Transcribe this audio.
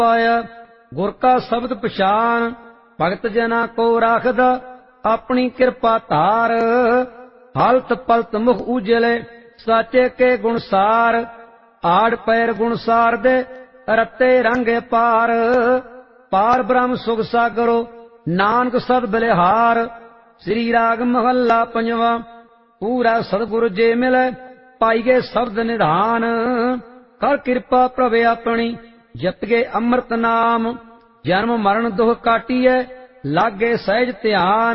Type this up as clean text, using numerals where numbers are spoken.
पाया गुर का शब्द पछान भगत जना को राखद अपनी कृपा धार हालत पलत मुख उजले साचे के गुणसार आड़ पैर गुणसार दे रते रंगे पार पार ब्रह्म सुख सागरो नानक सद बलिहार श्री राग महला पंजवा पूरा सतगुरु जे मिले पाई गए शब्द निधान कर कृपा प्रभु अपनी जप गए अमृत नाम जन्म मरण दुख काटिए लागे सहज ध्यान